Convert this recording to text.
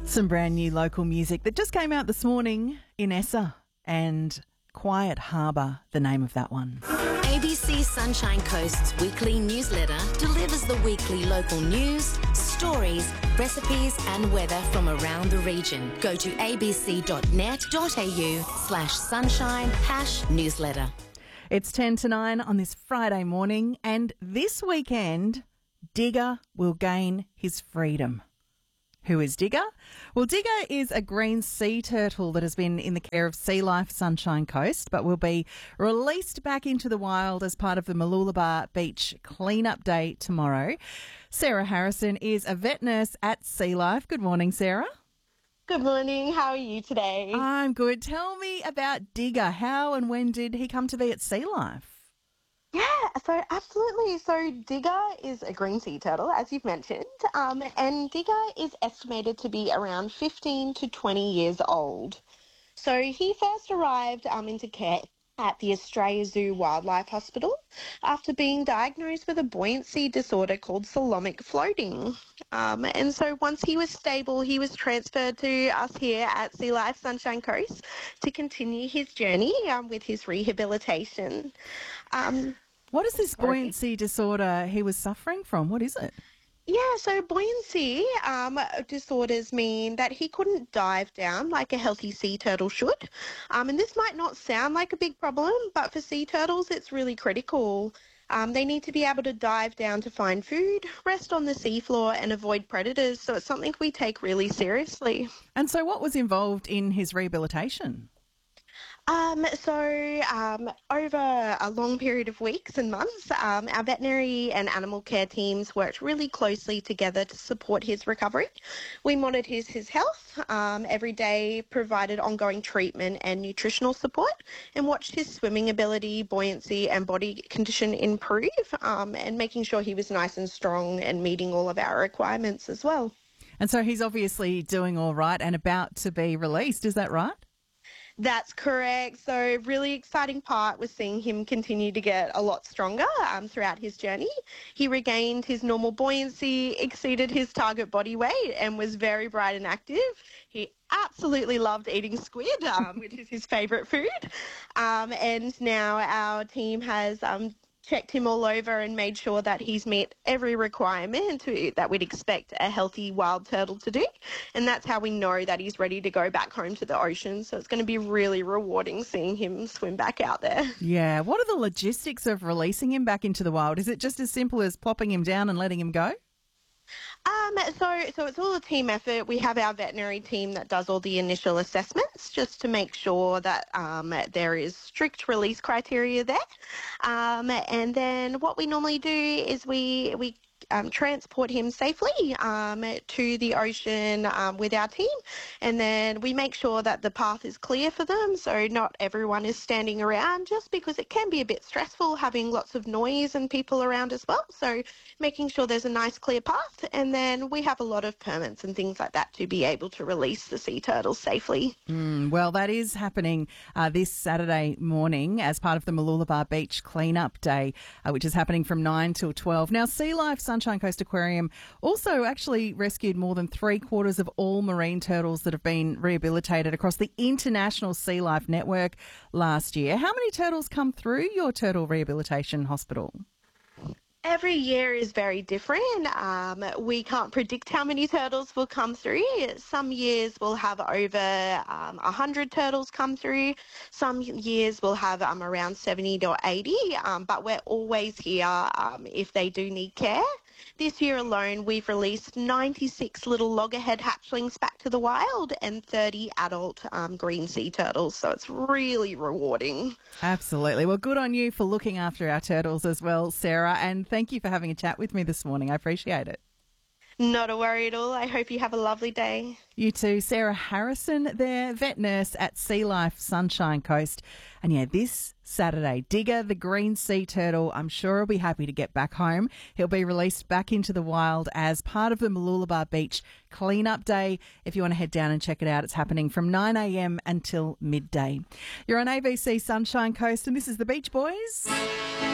Some brand new local music that just came out this morning in Essa, and Quiet Harbour, the name of that one. ABC Sunshine Coast's weekly newsletter delivers the weekly local news, stories, recipes and weather from around the region. Go to abc.net.au/sunshine-newsletter. It's 10 to 9 on this Friday morning, and this weekend, Digger will gain his freedom. Who is Digger? Well, Digger is a green sea turtle that has been in the care of Sea Life Sunshine Coast, but will be released back into the wild as part of the Mooloolaba Beach Cleanup Day tomorrow. Sarah Harrison is a vet nurse at Sea Life. Good morning, Sarah. Good morning. How are you today? I'm good. Tell me about Digger. How and when did he come to be at Sea Life? Yeah, so absolutely. So Digger is a green sea turtle, as you've mentioned, and Digger is estimated to be around 15 to 20 years old. So he first arrived into care at the Australia Zoo Wildlife Hospital after being diagnosed with a buoyancy disorder called coelomic floating. And so once he was stable, he was transferred to us here at Sea Life Sunshine Coast to continue his journey with his rehabilitation. What is this buoyancy disorder he was suffering from? What is it? Yeah, so buoyancy disorders mean that he couldn't dive down like a healthy sea turtle should. And this might not sound like a big problem, but for sea turtles, it's really critical. They need to be able to dive down to find food, rest on the seafloor and avoid predators. So it's something we take really seriously. And so what was involved in his rehabilitation? Over a long period of weeks and months, our veterinary and animal care teams worked really closely together to support his recovery. We monitored his health every day, provided ongoing treatment and nutritional support, and watched his swimming ability, buoyancy and body condition improve, and making sure he was nice and strong and meeting all of our requirements as well. And so he's obviously doing all right and about to be released, is that right? That's correct. So really exciting part was seeing him continue to get a lot stronger throughout his journey. He regained his normal buoyancy, exceeded his target body weight and was very bright and active. He absolutely loved eating squid, which is his favourite food. And now our team has checked him all over and made sure that he's met every requirement that we'd expect a healthy wild turtle to do. And that's how we know that he's ready to go back home to the ocean. So it's going to be really rewarding seeing him swim back out there. Yeah. What are the logistics of releasing him back into the wild? Is it just as simple as plopping him down and letting him go? So it's all a team effort. We have our veterinary team that does all the initial assessments just to make sure that there is strict release criteria there. And then what we normally do is we transport him safely to the ocean with our team, and then we make sure that the path is clear for them, so not everyone is standing around, just because it can be a bit stressful having lots of noise and people around as well. So making sure there's a nice clear path, and then we have a lot of permits and things like that to be able to release the sea turtles safely. Well, that is happening this Saturday morning as part of the Mooloolaba Beach Cleanup Day, which is happening from 9 till 12. Now, Sea Life Sunshine Coast Aquarium also actually rescued more than 3/4 of all marine turtles that have been rehabilitated across the International Sea Life Network last year. How many turtles come through your turtle rehabilitation hospital? Every year is very different. We can't predict how many turtles will come through. Some years we'll have over 100 turtles come through. Some years we'll have around 70 to 80, but we're always here if they do need care. This year alone, we've released 96 little loggerhead hatchlings back to the wild and 30 adult green sea turtles, so it's really rewarding. Absolutely. Well, good on you for looking after our turtles as well, Sarah, and thank you for having a chat with me this morning. I appreciate it. Not a worry at all. I hope you have a lovely day. You too. Sarah Harrison there, vet nurse at Sea Life Sunshine Coast. And yeah, this Saturday, Digger, the green sea turtle, I'm sure he'll be happy to get back home. He'll be released back into the wild as part of the Mooloolaba Beach Cleanup Day. If you want to head down and check it out, it's happening from 9 a.m. until midday. You're on ABC Sunshine Coast, and this is the Beach Boys.